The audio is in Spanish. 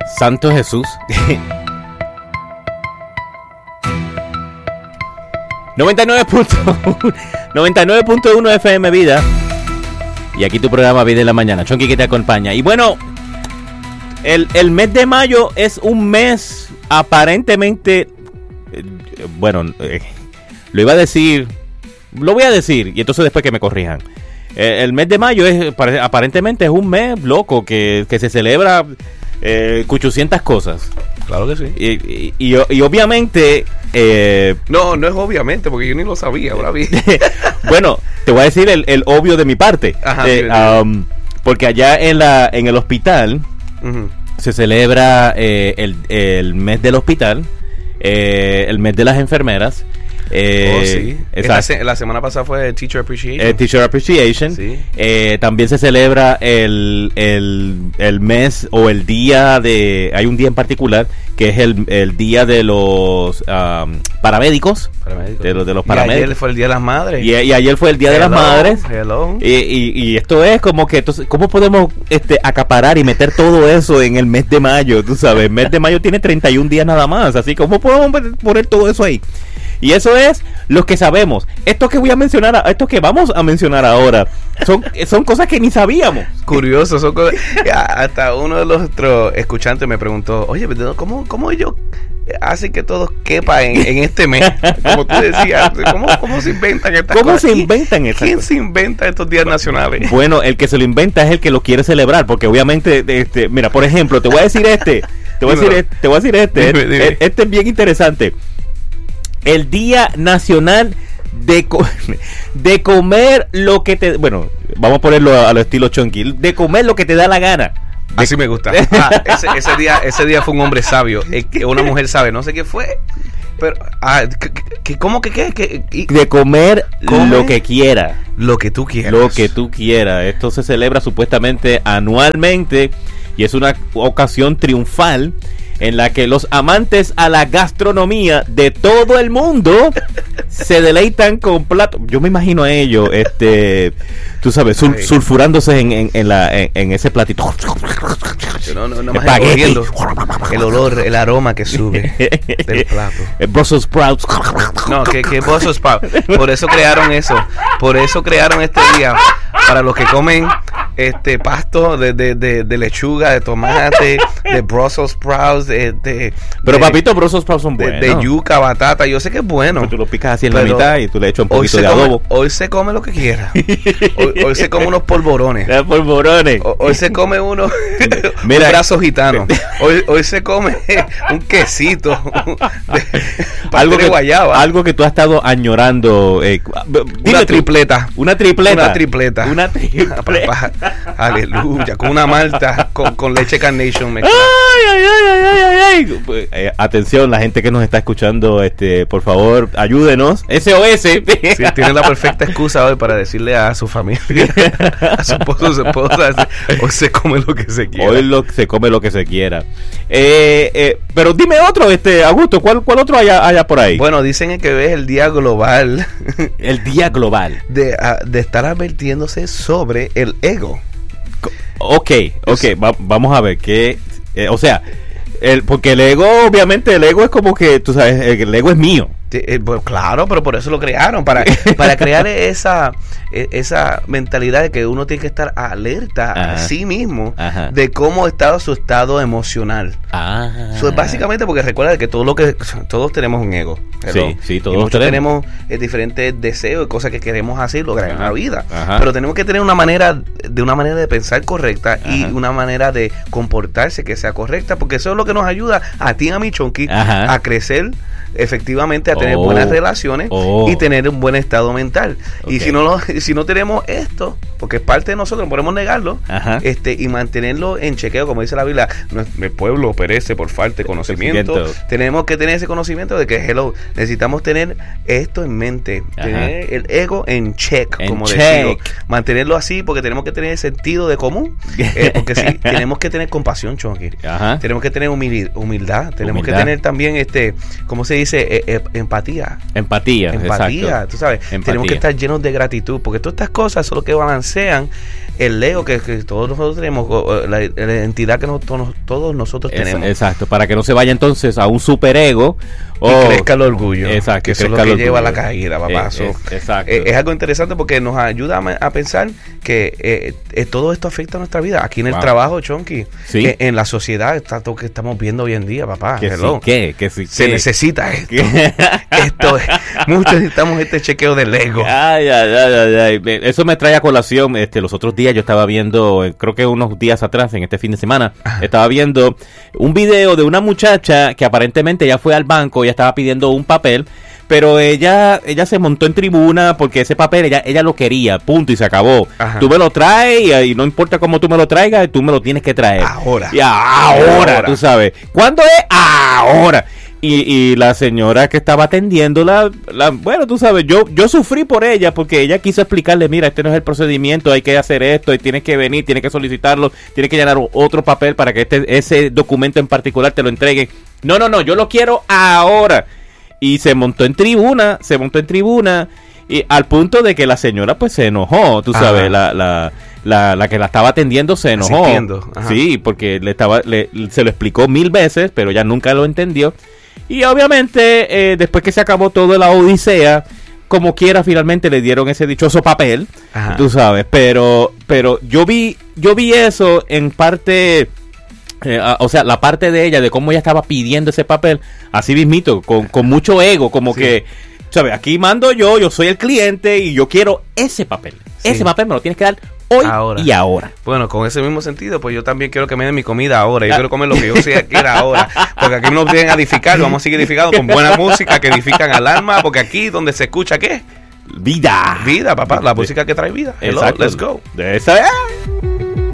Santo Jesús. 99.1 FM Vida. Y aquí tu programa Vida en la Mañana. Chonky que te acompaña. Y bueno, el mes de mayo es un mes aparentemente... lo iba a decir... Lo voy a decir y entonces después que me corrijan. El mes de mayo aparentemente es un mes loco que se celebra 800 cosas. Claro que sí. Y obviamente... No es obviamente, porque yo ni lo sabía. Ahora vi. Bueno, te voy a decir el obvio de mi parte. Ajá, porque allá en el hospital uh-huh. se celebra el mes del hospital, el mes de las enfermeras. Sí. La semana pasada fue Teacher Appreciation. Teacher Appreciation. Sí. También se celebra el mes o el día de... Hay un día en particular que es el día de los paramédicos. De los paramédicos. Y ayer fue el Día de las Madres. Y ayer fue el Día de las Madres. Hello. Y esto es como que... Entonces, ¿cómo podemos acaparar y meter todo eso en el mes de mayo? Tú sabes, el mes de mayo tiene 31 días nada más. Así que ¿cómo podemos poner todo eso ahí? Y eso es lo que sabemos. Esto que vamos a mencionar ahora son cosas que ni sabíamos. Curioso, son cosas. Hasta uno de nuestros escuchantes me preguntó, oye, ¿cómo ellos hacen que todos quepa en este mes? Como tú decías, ¿cómo se inventan estas cosas? ¿Cómo se inventan estas ¿Quién cosas? se inventa estos días nacionales? Bueno, el que se lo inventa es el que lo quiere celebrar, porque obviamente, mira, por ejemplo, te voy a decir Dime. Este es bien interesante. El Día Nacional de comer lo que te... Bueno, vamos a ponerlo a lo estilo Chonky. De comer lo que te da la gana. Así me gusta. Ese día fue un hombre sabio. Una mujer sabe. No sé qué fue. Pero... ¿Cómo que qué? De comer lo que quiera. Lo que tú quieras. Lo que tú quieras. Esto se celebra supuestamente anualmente. Y es una ocasión triunfal en la que los amantes a la gastronomía de todo el mundo se deleitan con platos. Yo me imagino a ellos, tú sabes, sulfurándose en ese platito. No más oliendo el olor, el aroma que sube del plato. Brussels sprouts. No, que Brussels sprouts. Por eso crearon eso. Por eso crearon este día para los que comen pasto de lechuga, de tomate, de Brussels sprouts, pero papito, Brussels sprouts son buenos. De yuca, batata, yo sé que es bueno. Pero tú lo picas así en la mitad y tú le echas un poquito de adobo. Hoy se come lo que quiera. Hoy se come unos polvorones. Hoy se come unos brazos gitanos. Hoy se come un quesito. Algo de guayaba. Algo que tú has estado añorando. Una tripleta. Papá, aleluya, con una malta con leche Carnation. Atención, la gente que nos está escuchando, por favor, ayúdenos. SOS. Sí, tiene la perfecta excusa hoy para decirle a su familia, a su esposo, su esposa, hoy se come lo que se quiera. Se come lo que se quiera. Pero dime otro, Augusto, ¿cuál otro hay por ahí? Bueno, dicen que es el día global. El día global. De estar advirtiéndose sobre el ego. Ok, vamos a ver qué... porque el ego, obviamente, el ego es como que, tú sabes, el ego es mío. Pues claro, pero por eso lo crearon, para crear esa mentalidad de que uno tiene que estar alerta a sí mismo de cómo está su estado emocional. Eso es básicamente porque recuerda que todos tenemos un ego. Sí, todos tenemos diferentes deseos y cosas que queremos hacer, lograr en la vida. Pero tenemos que tener una manera de pensar correcta y una manera de comportarse que sea correcta, porque eso es lo que nos ayuda a ti y a mí, Chonky, a crecer efectivamente, a tener buenas relaciones y tener un buen estado mental. Y si no tenemos esto, porque es parte de nosotros, no podemos negarlo, y mantenerlo en chequeo, como dice la Biblia, el pueblo perece por falta de conocimiento. Tenemos que tener ese conocimiento de que necesitamos tener esto en mente, tener el ego en check, decirlo, mantenerlo así, porque tenemos que tener sentido de común, porque sí, tenemos que tener compasión, Chonky, tenemos que tener humildad, tenemos que tener también ¿cómo se dice? Empatía, exacto. tú sabes, tenemos que estar llenos de gratitud, porque todas estas cosas son lo que balancean el ego que todos nosotros tenemos, la identidad que todos nosotros tenemos. Exacto, para que no se vaya entonces a un superego y crezca el orgullo. Exacto, que eso es lo que lleva a la caída, papá. Exacto. Es algo interesante porque nos ayuda a pensar que todo esto afecta a nuestra vida. Aquí en el trabajo, Chonky, ¿sí? En la sociedad, está todo que estamos viendo hoy en día, papá. Se necesita esto. Muchos necesitamos este chequeo del ego. Ay. Eso me trae a colación. Los otros días yo estaba viendo, creo que unos días atrás, en este fin de semana, estaba viendo un video de una muchacha que aparentemente ya fue al banco, ella estaba pidiendo un papel, pero ella se montó en tribuna porque ese papel ella lo quería, punto, y se acabó. Ajá. Tú me lo traes y no importa cómo tú me lo traigas, tú me lo tienes que traer. Ahora. Y ahora, tú sabes. ¿Cuándo es? Ahora. Y la señora que estaba atendiéndola, bueno, tú sabes, yo sufrí por ella porque ella quiso explicarle, mira, este no es el procedimiento, hay que hacer esto, y tienes que venir, tienes que solicitarlo, tienes que llenar otro papel para que ese documento en particular te lo entreguen. No, yo lo quiero ahora. Y se montó en tribuna, y al punto de que la señora pues se enojó, tú sabes, la que la estaba atendiendo se enojó. Sí, porque se lo explicó 1000 veces, pero ella nunca lo entendió. Y obviamente, después que se acabó toda la odisea, como quiera, finalmente le dieron ese dichoso papel, tú sabes, pero yo vi eso en parte, o sea, la parte de ella, de cómo ella estaba pidiendo ese papel, así mismito, con mucho ego, como que, ¿sabes? Aquí mando yo soy el cliente y yo quiero ese papel. Sí. Ese papel me lo tienes que dar hoy y ahora. Bueno, con ese mismo sentido, pues yo también quiero que me den mi comida ahora. Yo quiero comer lo que yo quiera ahora. Porque aquí nos vienen a edificar, vamos a seguir edificando con buena música que edifican al alma. Porque aquí donde se escucha, ¿qué? Vida, papá, la música que trae vida. Hello, let's go. De esa